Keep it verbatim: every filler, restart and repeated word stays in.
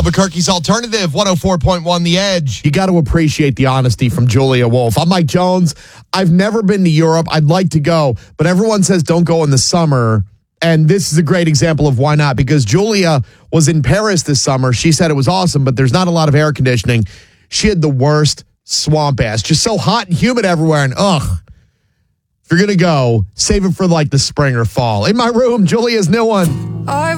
Albuquerque's Alternative, one oh four point one The Edge. You got to appreciate the honesty from Julia Wolf. I'm Mike Jones. I've never been to Europe. I'd like to go, but everyone says don't go in the summer. And this is a great example of why not, because Julia was in Paris this summer. She said it was awesome, but there's not a lot of air conditioning. She had the worst swamp ass, just so hot and humid everywhere. And ugh, if you're going to go, save it for like the spring or fall. In my room, Julia's new one. I